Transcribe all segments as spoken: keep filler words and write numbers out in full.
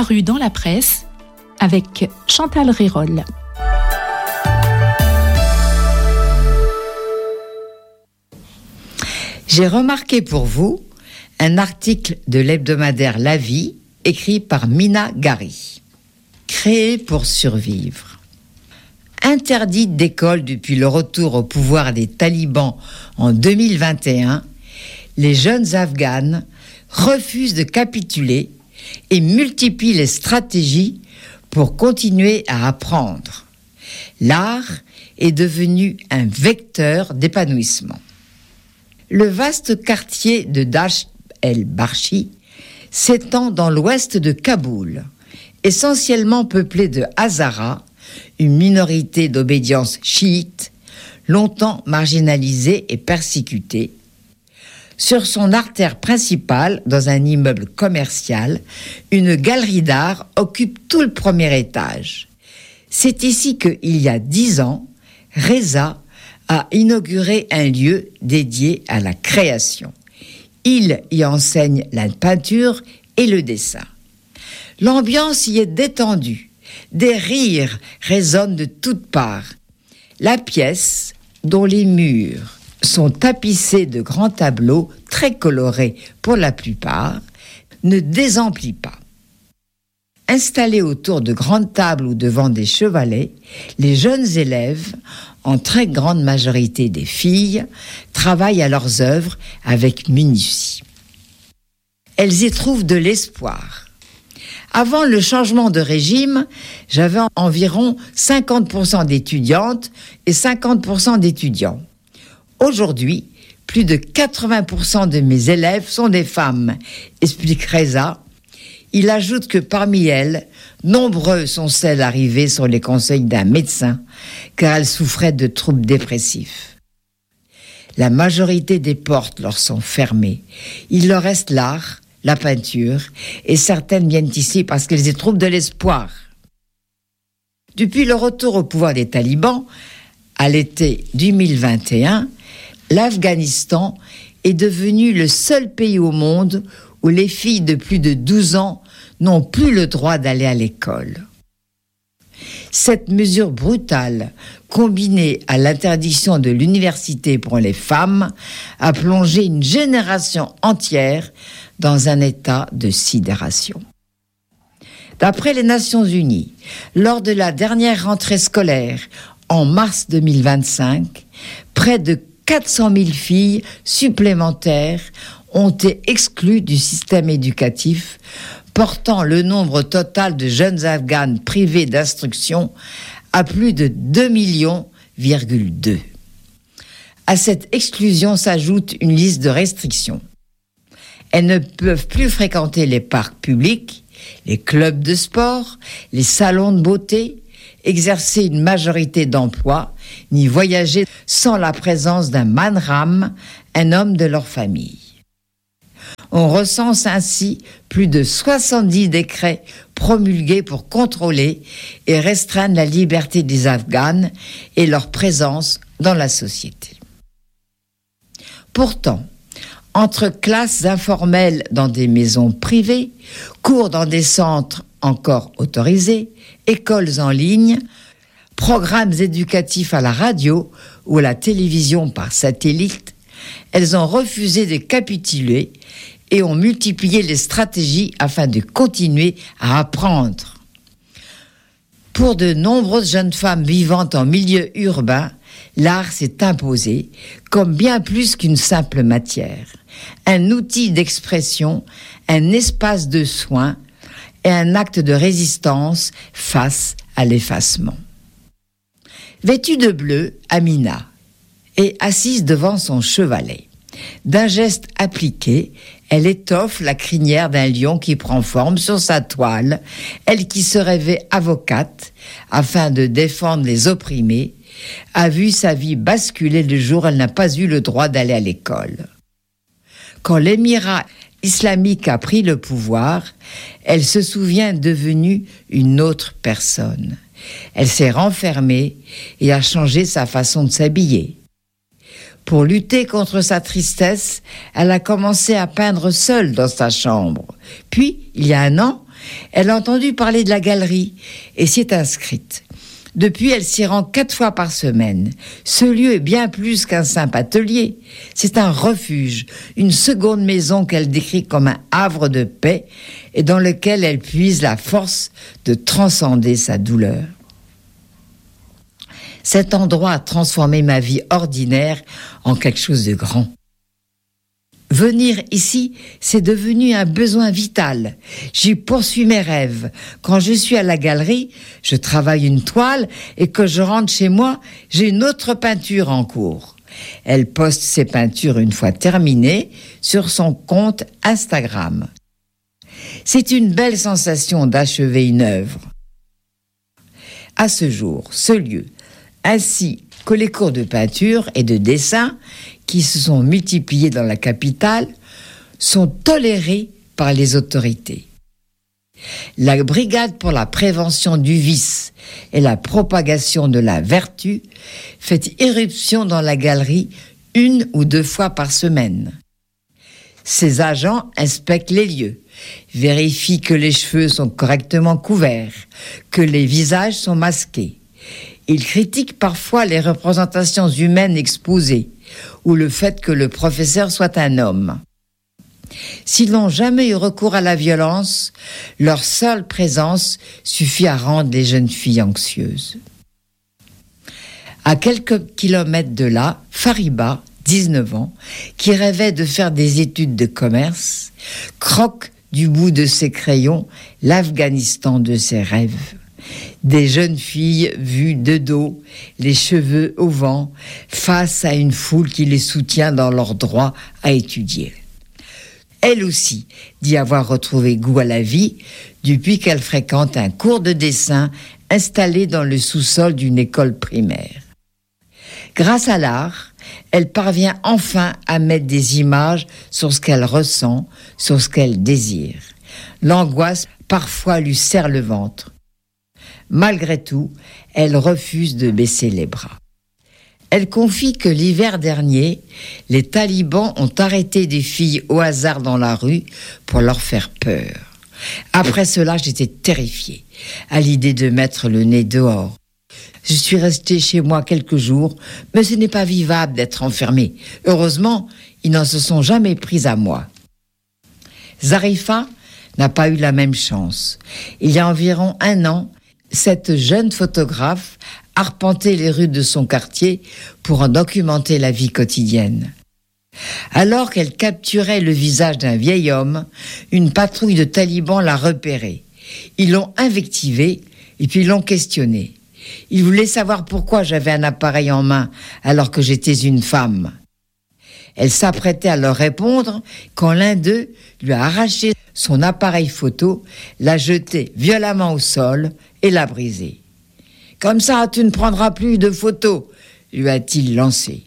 paru dans la presse avec Chantal Rérol. J'ai remarqué pour vous un article de l'hebdomadaire La Vie, écrit par Mina Gari. Créé pour survivre. Interdite d'école depuis le retour au pouvoir des talibans en deux mille vingt et un, les jeunes Afghanes refusent de capituler et multiplient les stratégies pour continuer à apprendre. L'art est devenu un vecteur d'épanouissement. Le vaste quartier de Dasht el-Barchi s'étend dans l'ouest de Kaboul, essentiellement peuplé de Hazaras, une minorité d'obédience chiite, longtemps marginalisée et persécutée. Sur son artère principale, dans un immeuble commercial, une galerie d'art occupe tout le premier étage. C'est ici que, il y a dix ans, Reza a inauguré un lieu dédié à la création. Il y enseigne la peinture et le dessin. L'ambiance y est détendue. Des rires résonnent de toutes parts. La pièce, dont les murs sont tapissés de grands tableaux très colorés pour la plupart, ne désemplit pas. Installés autour de grandes tables ou devant des chevalets, les jeunes élèves, en très grande majorité des filles, travaillent à leurs œuvres avec minutie. Elles y trouvent de l'espoir. Avant le changement de régime, j'avais environ cinquante pour cent d'étudiantes et cinquante pour cent d'étudiants. Aujourd'hui, plus de quatre-vingts pour cent de mes élèves sont des femmes, explique Reza. Il ajoute que parmi elles, nombreux sont celles arrivées sur les conseils d'un médecin, car elles souffraient de troubles dépressifs. La majorité des portes leur sont fermées. Il leur reste l'art, la peinture, et certaines viennent ici parce qu'elles y trouvent de l'espoir. Depuis le retour au pouvoir des talibans, à l'été deux mille vingt et un, l'Afghanistan est devenu le seul pays au monde où les filles de plus de douze ans n'ont plus le droit d'aller à l'école. Cette mesure brutale, combinée à l'interdiction de l'université pour les femmes, a plongé une génération entière dans un état de sidération. D'après les Nations Unies, lors de la dernière rentrée scolaire, en mars deux mille vingt-cinq, près de quatre cent mille filles supplémentaires ont été exclues du système éducatif, portant le nombre total de jeunes Afghanes privées d'instruction à plus de deux millions virgule deux. À cette exclusion s'ajoute une liste de restrictions. Elles ne peuvent plus fréquenter les parcs publics, les clubs de sport, les salons de beauté, exercer une majorité d'emplois, ni voyager sans la présence d'un manram, un homme de leur famille. On recense ainsi plus de soixante-dix décrets promulgués pour contrôler et restreindre la liberté des Afghanes et leur présence dans la société. Pourtant, entre classes informelles dans des maisons privées, cours dans des centres encore autorisés, écoles en ligne, programmes éducatifs à la radio ou à la télévision par satellite, elles ont refusé de capituler et ont multiplié les stratégies afin de continuer à apprendre. Pour de nombreuses jeunes femmes vivant en milieu urbain, l'art s'est imposé comme bien plus qu'une simple matière, un outil d'expression, un espace de soins et un acte de résistance face à l'effacement. Vêtue de bleu, Amina est assise devant son chevalet. D'un geste appliqué, elle étoffe la crinière d'un lion qui prend forme sur sa toile, elle qui se rêvait avocate afin de défendre les opprimés, a vu sa vie basculer le jour où elle n'a pas eu le droit d'aller à l'école. Quand l'émirat islamique a pris le pouvoir, elle se souvient devenue une autre personne. Elle s'est renfermée et a changé sa façon de s'habiller. Pour lutter contre sa tristesse, elle a commencé à peindre seule dans sa chambre. Puis, il y a un an, elle a entendu parler de la galerie et s'y est inscrite. Depuis, elle s'y rend quatre fois par semaine. Ce lieu est bien plus qu'un simple atelier. C'est un refuge, une seconde maison qu'elle décrit comme un havre de paix et dans lequel elle puise la force de transcender sa douleur. Cet endroit a transformé ma vie ordinaire en quelque chose de grand. Venir ici, c'est devenu un besoin vital. J'y poursuis mes rêves. Quand je suis à la galerie, je travaille une toile et que je rentre chez moi, j'ai une autre peinture en cours. Elle poste ses peintures une fois terminées sur son compte Instagram. C'est une belle sensation d'achever une œuvre. À ce jour, ce lieu, ainsi que les cours de peinture et de dessin qui se sont multipliés dans la capitale, sont tolérés par les autorités. La brigade pour la prévention du vice et la propagation de la vertu fait irruption dans la galerie une ou deux fois par semaine. Ces agents inspectent les lieux, vérifient que les cheveux sont correctement couverts, que les visages sont masqués. Ils critiquent parfois les représentations humaines exposées ou le fait que le professeur soit un homme. S'ils n'ont jamais eu recours à la violence, leur seule présence suffit à rendre les jeunes filles anxieuses. À quelques kilomètres de là, Fariba, dix-neuf ans, qui rêvait de faire des études de commerce, croque du bout de ses crayons l'Afghanistan de ses rêves. Des jeunes filles vues de dos, les cheveux au vent, face à une foule qui les soutient dans leur droit à étudier. Elle aussi dit avoir retrouvé goût à la vie depuis qu'elle fréquente un cours de dessin installé dans le sous-sol d'une école primaire. Grâce à l'art, elle parvient enfin à mettre des images sur ce qu'elle ressent, sur ce qu'elle désire. L'angoisse parfois lui serre le ventre. Malgré tout, elle refuse de baisser les bras. Elle confie que l'hiver dernier, les talibans ont arrêté des filles au hasard dans la rue pour leur faire peur. Après cela, j'étais terrifiée à l'idée de mettre le nez dehors. Je suis restée chez moi quelques jours, mais ce n'est pas vivable d'être enfermée. Heureusement, ils n'en se sont jamais pris à moi. Zarifa n'a pas eu la même chance. Il y a environ un an, cette jeune photographe arpentait les rues de son quartier pour en documenter la vie quotidienne. Alors qu'elle capturait le visage d'un vieil homme, une patrouille de talibans l'a repéré. Ils l'ont invectivé et puis l'ont questionné. Ils voulaient savoir pourquoi j'avais un appareil en main alors que j'étais une femme. Elle s'apprêtait à leur répondre quand l'un d'eux lui a arraché son appareil photo, l'a jeté violemment au sol et l'a brisé. « Comme ça, tu ne prendras plus de photos », lui a-t-il lancé.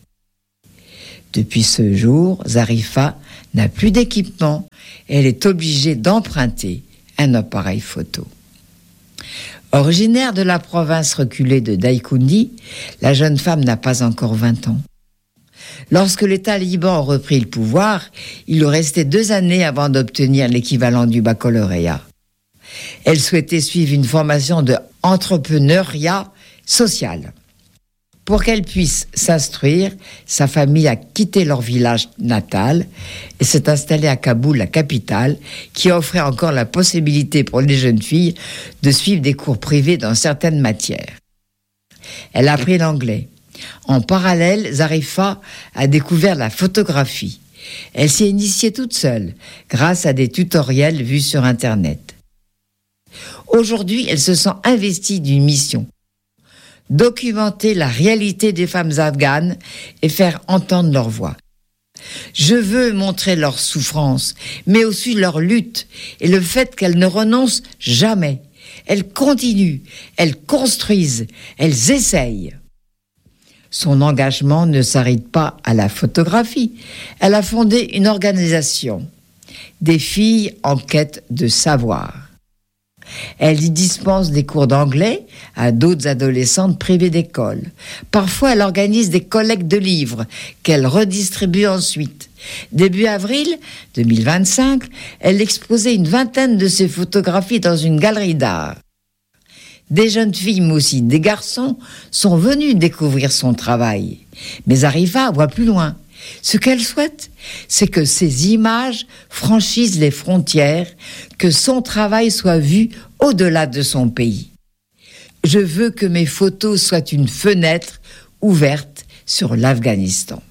Depuis ce jour, Zarifa n'a plus d'équipement et elle est obligée d'emprunter un appareil photo. Originaire de la province reculée de Daïkoundi, la jeune femme n'a pas encore vingt ans. Lorsque les talibans ont repris le pouvoir, il lui restait deux années avant d'obtenir l'équivalent du baccalauréat. Elle souhaitait suivre une formation de entrepreneuriat social. Pour qu'elle puisse s'instruire, sa famille a quitté leur village natal et s'est installée à Kaboul, la capitale, qui offrait encore la possibilité pour les jeunes filles de suivre des cours privés dans certaines matières. Elle a appris l'anglais. En parallèle, Zarifa a découvert la photographie. Elle s'est initiée toute seule, grâce à des tutoriels vus sur Internet. Aujourd'hui, elle se sent investie d'une mission. Documenter la réalité des femmes afghanes et faire entendre leur voix. Je veux montrer leur souffrance, mais aussi leur lutte et le fait qu'elles ne renoncent jamais. Elles continuent, elles construisent, elles essayent. Son engagement ne s'arrête pas à la photographie. Elle a fondé une organisation, des filles en quête de savoir. Elle y dispense des cours d'anglais à d'autres adolescentes privées d'école. Parfois, elle organise des collectes de livres qu'elle redistribue ensuite. Début avril deux mille vingt-cinq, elle exposait une vingtaine de ses photographies dans une galerie d'art. Des jeunes filles, mais aussi des garçons, sont venus découvrir son travail. Mais Arifa voit plus loin. Ce qu'elle souhaite, c'est que ces images franchissent les frontières, que son travail soit vu au-delà de son pays. Je veux que mes photos soient une fenêtre ouverte sur l'Afghanistan.